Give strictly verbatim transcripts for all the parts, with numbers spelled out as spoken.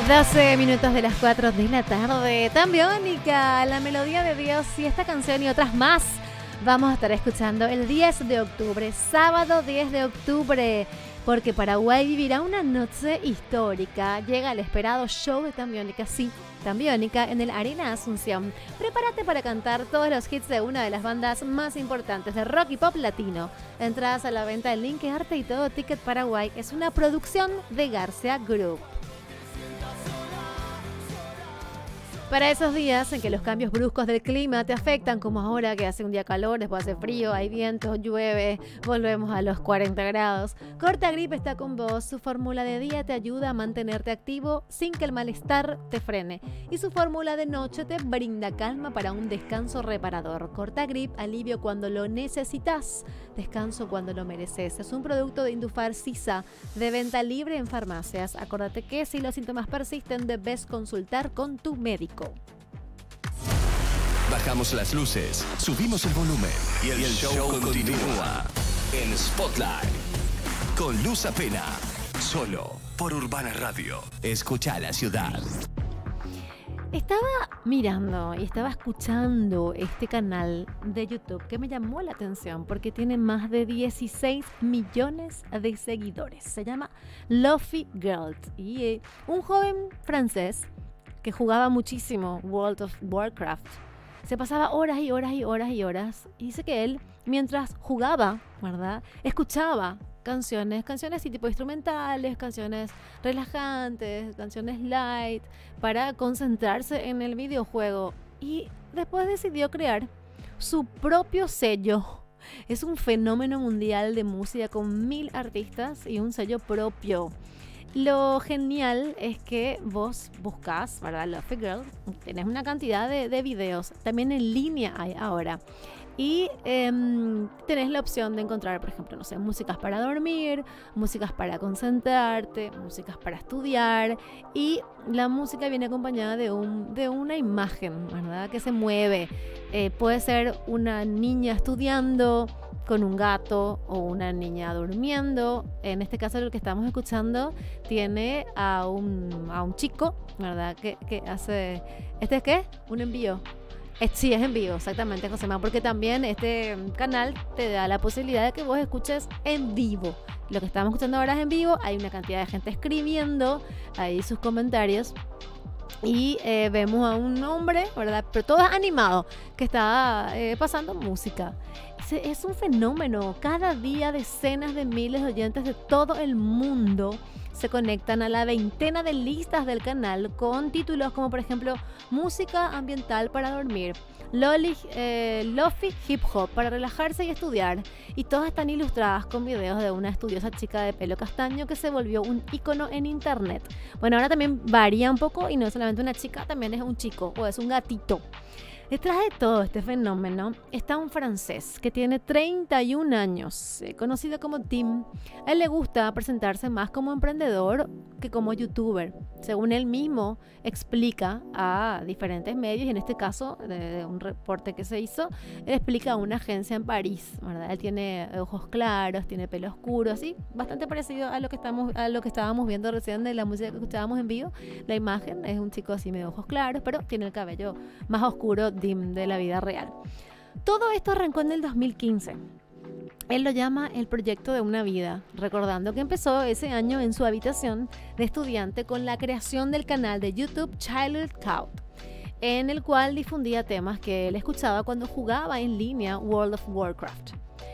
doce minutos de las cuatro de la tarde. Tan biónica, la melodía de Dios y esta canción y otras más vamos a estar escuchando el diez de octubre, sábado diez de octubre, porque Paraguay vivirá una noche histórica. Llega el esperado show de Tan Biónica, sí, Tan Biónica, en el Arena Asunción. Prepárate para cantar todos los hits de una de las bandas más importantes de rock y pop latino. Entradas a la venta en Link Arte y Todo Ticket Paraguay. Es una producción de García Group. Para esos días en que los cambios bruscos del clima te afectan, como ahora que hace un día calor, después hace frío, hay viento, llueve, volvemos a los cuarenta grados, Cortagrip está con vos. Su fórmula de día te ayuda a mantenerte activo sin que el malestar te frene. Y su fórmula de noche te brinda calma para un descanso reparador. Cortagrip, alivio cuando lo necesitas, descanso cuando lo mereces. Es un producto de Indufar Sisa, de venta libre en farmacias. Acordate que si los síntomas persisten, debes consultar con tu médico. Bajamos las luces, subimos el volumen y el, y el show, show continúa en Spotlight con Luz Apena, solo por Urbana Radio. Escucha la ciudad. Estaba mirando y estaba escuchando este canal de YouTube que me llamó la atención porque tiene más de dieciséis millones de seguidores. Se llama Luffy Girl y eh, un joven francés que jugaba muchísimo World of Warcraft. Se pasaba horas y horas y horas y horas. Y dice que él, mientras jugaba, ¿verdad?, escuchaba canciones, canciones así tipo instrumentales, canciones relajantes, canciones light, para concentrarse en el videojuego. Y después decidió crear su propio sello. Es un fenómeno mundial de música con mil artistas y un sello propio. Lo genial es que vos buscas, ¿verdad?, Luffy Girl, tenés una cantidad de, de videos, también en línea hay ahora. Y eh, tenés la opción de encontrar, por ejemplo, no sé, músicas para dormir, músicas para concentrarte, músicas para estudiar. Y la música viene acompañada de, un, de una imagen, ¿verdad?, que se mueve. Eh, puede ser una niña estudiando con un gato o una niña durmiendo. En este caso lo que estamos escuchando tiene a un, a un chico, ¿verdad?, que, que hace... ¿Este es qué? Un envío. Eh, sí, es en vivo, exactamente, Josemá, porque también este canal te da la posibilidad de que vos escuches en vivo. Lo que estamos escuchando ahora es en vivo, hay una cantidad de gente escribiendo ahí sus comentarios y eh, vemos a un hombre, ¿verdad?, pero todo es animado, que está eh, pasando música. Es un fenómeno. Cada día decenas de miles de oyentes de todo el mundo se conectan a la veintena de listas del canal con títulos como, por ejemplo, música ambiental para dormir, Loli, eh, Lofi Hip Hop para relajarse y estudiar. Y todas están ilustradas con videos de una estudiosa chica de pelo castaño que se volvió un ícono en internet. Bueno, ahora también varía un poco y no es solamente una chica, también es un chico o es un gatito. Detrás de todo este fenómeno está un francés que tiene treinta y un años, eh, conocido como Tim. A él le gusta presentarse más como emprendedor que como youtuber. Según él mismo explica a diferentes medios, y en este caso, de, de un reporte que se hizo, él explica a una agencia en París, ¿verdad? Él tiene ojos claros, tiene pelo oscuro, así, bastante parecido a lo que estamos, a lo que estábamos viendo recién de la música que escuchábamos en vivo. La imagen es un chico así medio ojos claros, pero tiene el cabello más oscuro de la vida real. Todo esto arrancó en el dos mil quince. Él lo llama el proyecto de una vida, recordando que empezó ese año en su habitación de estudiante con la creación del canal de YouTube Childhood Count, en el cual difundía temas que él escuchaba cuando jugaba en línea World of Warcraft.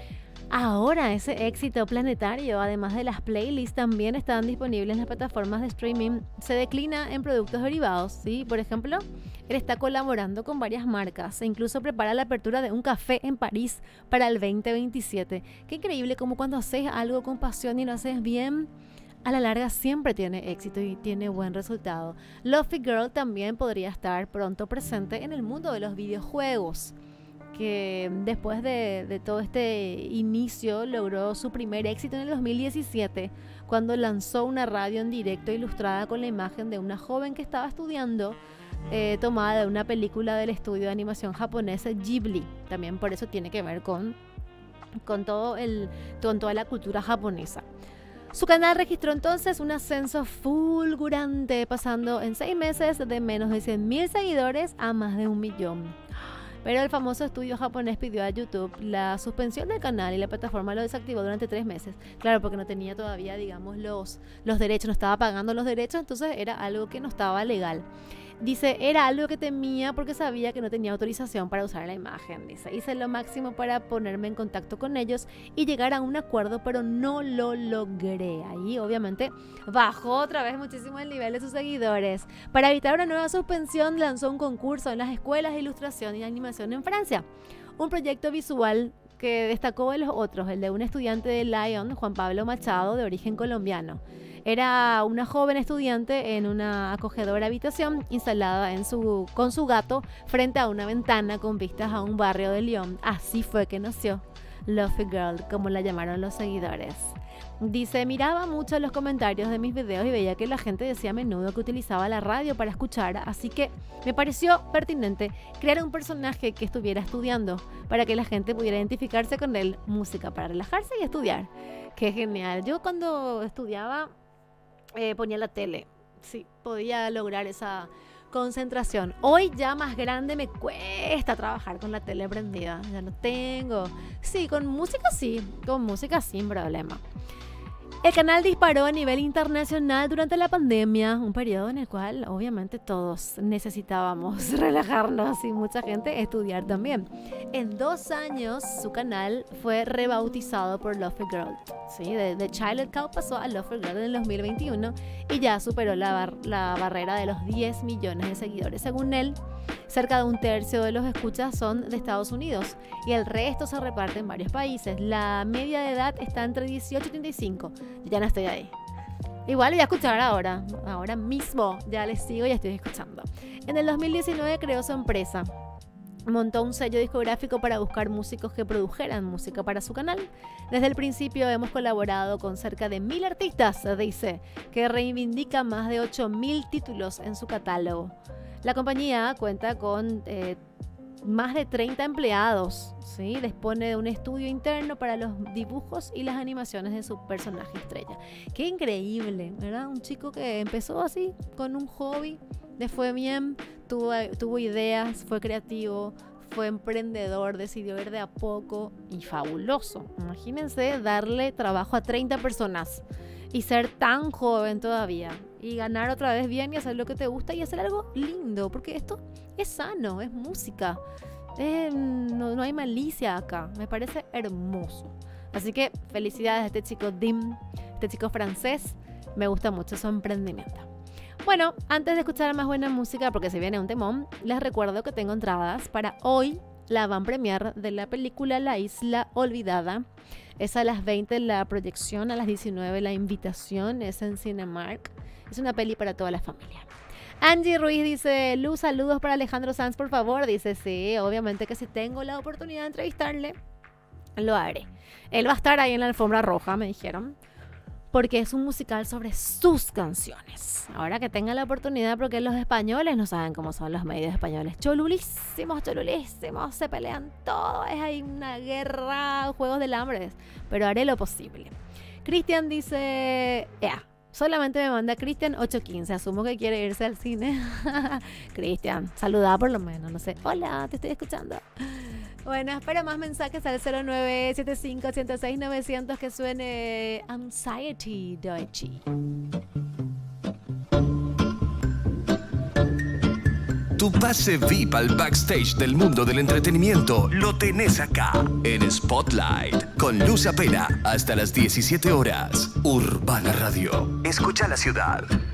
Ahora ese éxito planetario, además de las playlists, también están disponibles en las plataformas de streaming. Se declina en productos derivados, ¿sí? Por ejemplo, él está colaborando con varias marcas e incluso prepara la apertura de un café en París para el veinte veintisiete. Qué increíble como cuando haces algo con pasión y lo haces bien, a la larga siempre tiene éxito y tiene buen resultado. Luffy Girl también podría estar pronto presente en el mundo de los videojuegos, que después de, de todo este inicio logró su primer éxito en el dos mil diecisiete cuando lanzó una radio en directo ilustrada con la imagen de una joven que estaba estudiando, eh, tomada de una película del estudio de animación japonesa Ghibli. También por eso tiene que ver con, con, todo el, con toda la cultura japonesa. Su canal registró entonces un ascenso fulgurante, pasando en seis meses de menos de cien mil seguidores a más de un millón. Pero el famoso estudio japonés pidió a YouTube la suspensión del canal y la plataforma lo desactivó durante tres meses. Claro, porque no tenía todavía, digamos, los, los derechos, no estaba pagando los derechos, entonces era algo que no estaba legal. Dice, era algo que temía porque sabía que no tenía autorización para usar la imagen. Dice, hice lo máximo para ponerme en contacto con ellos y llegar a un acuerdo, pero no lo logré. Ahí, obviamente, bajó otra vez muchísimo el nivel de sus seguidores. Para evitar una nueva suspensión, lanzó un concurso en las escuelas de ilustración y animación en Francia. Un proyecto visual que destacó de los otros, el de un estudiante de Lyon, Juan Pablo Machado, de origen colombiano. Era una joven estudiante en una acogedora habitación instalada en su, con su gato frente a una ventana con vistas a un barrio de Lyon. Así fue que nació Luffy Girl, como la llamaron los seguidores. Dice, miraba mucho los comentarios de mis videos y veía que la gente decía a menudo que utilizaba la radio para escuchar, así que me pareció pertinente crear un personaje que estuviera estudiando para que la gente pudiera identificarse con él, música para relajarse y estudiar. Qué genial. Yo cuando estudiaba eh, ponía la tele, sí, podía lograr esa concentración. Hoy ya más grande me cuesta trabajar con la tele prendida, ya no tengo. Sí, con música sí, con música sin problema. El canal disparó a nivel internacional durante la pandemia, un periodo en el cual obviamente todos necesitábamos relajarnos y mucha gente estudiar también. En dos años su canal fue rebautizado por Luffy Girl. Sí, de, de Child Cow pasó a Luffy Girl en el dos mil veintiuno y ya superó la, bar, la barrera de los diez millones de seguidores. Según él, cerca de un tercio de los escuchas son de Estados Unidos y el resto se reparte en varios países. La media de edad está entre dieciocho y treinta y cinco. Yo ya no estoy ahí. Igual voy a escuchar ahora, ahora mismo. Ya les sigo y estoy escuchando. En el dos mil diecinueve creó su empresa. Montó un sello discográfico para buscar músicos que produjeran música para su canal. Desde el principio hemos colaborado con cerca de mil artistas, dice, que reivindica más de ocho mil títulos en su catálogo. La compañía cuenta con eh, más de treinta empleados, ¿sí? Dispone de un estudio interno para los dibujos y las animaciones de su personaje estrella. ¡Qué increíble! ¿Verdad? Un chico que empezó así, con un hobby, le fue bien, tuvo, tuvo ideas, fue creativo, fue emprendedor, decidió ir de a poco y fabuloso. Imagínense darle trabajo a treinta personas y ser tan joven todavía y ganar otra vez bien y hacer lo que te gusta y hacer algo lindo, porque esto es sano, es música, eh, no, no hay malicia acá, me parece hermoso. Así que felicidades a este chico Dim, este chico francés, me gusta mucho su emprendimiento. Bueno, antes de escuchar más buena música, porque se viene un temón, les recuerdo que tengo entradas para hoy, la van premier de la película La Isla Olvidada. Es a las veinte la proyección, a las diecinueve la invitación, es en Cinemark. Es una peli para toda la familia. Angie Ruiz dice, Luz, saludos para Alejandro Sanz, por favor. Dice, sí, obviamente que si tengo la oportunidad de entrevistarle, lo haré. Él va a estar ahí en la alfombra roja, me dijeron, porque es un musical sobre sus canciones. Ahora que tenga la oportunidad, porque los españoles no saben cómo son los medios españoles. Cholulísimos, cholulísimos, se pelean todo. Es ahí una guerra, juegos del hambre. Pero haré lo posible. Cristian dice, yeah, solamente me manda Cristian ocho quince. Asumo que quiere irse al cine. Cristian, saluda por lo menos, no sé. Hola, te estoy escuchando. Bueno, espero más mensajes al cero nueve siete cinco ocho seis nueve cero cero que suene Anxiety Deutsche. Tu pase V I P al backstage del mundo del entretenimiento lo tenés acá, en Spotlight, con Luz Apena, hasta las diecisiete horas. Urbana Radio. Escucha la ciudad.